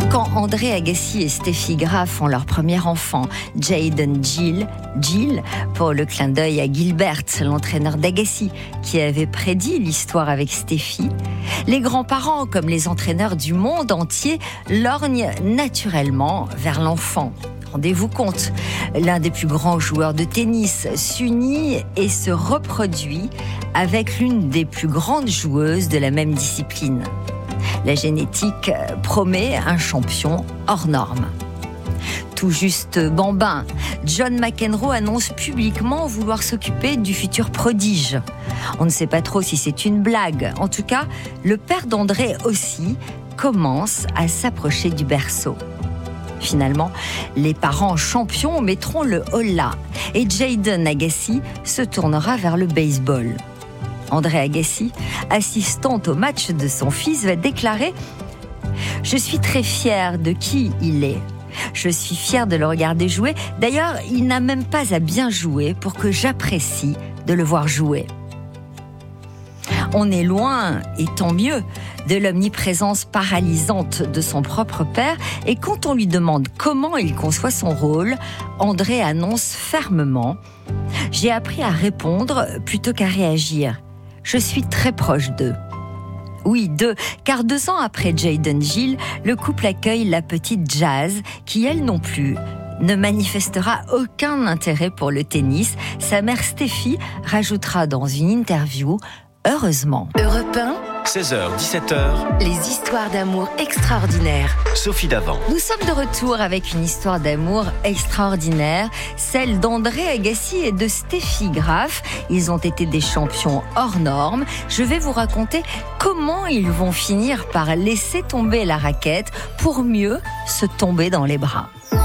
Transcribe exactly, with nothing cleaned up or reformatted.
Quand André Agassi et Steffi Graf ont leur premier enfant, Jayden Gill, Gill, pour le clin d'œil à Gilbert, l'entraîneur d'Agassi, qui avait prédit l'histoire avec Steffi, les grands-parents, comme les entraîneurs du monde entier, lorgnent naturellement vers l'enfant. Rendez-vous compte, l'un des plus grands joueurs de tennis s'unit et se reproduit avec l'une des plus grandes joueuses de la même discipline. La génétique promet un champion hors norme. Tout juste bambin, John McEnroe annonce publiquement vouloir s'occuper du futur prodige. On ne sait pas trop si c'est une blague. En tout cas, le père d'André aussi commence à s'approcher du berceau. Finalement, les parents champions mettront le holà et Jayden Agassi se tournera vers le baseball. André Agassi, assistante au match de son fils, va déclarer « Je suis très fière de qui il est. Je suis fière de le regarder jouer. D'ailleurs, il n'a même pas à bien jouer pour que j'apprécie de le voir jouer. » On est loin, et tant mieux, de l'omniprésence paralysante de son propre père, et quand on lui demande comment il conçoit son rôle, André annonce fermement « J'ai appris à répondre plutôt qu'à réagir. Je suis très proche d'eux. » Oui, d'eux, car deux ans après Jayden Gill, le couple accueille la petite Jazz, qui elle non plus ne manifestera aucun intérêt pour le tennis. Sa mère Steffi rajoutera dans une interview « Heureusement ». Europe un, seize heures dix-sept heures, les histoires d'amour extraordinaires. Sophie Davant. Nous sommes de retour avec une histoire d'amour extraordinaire, celle d'André Agassi et de Steffi Graf. Ils ont été des champions hors normes. Je vais vous raconter comment ils vont finir par laisser tomber la raquette pour mieux se tomber dans les bras.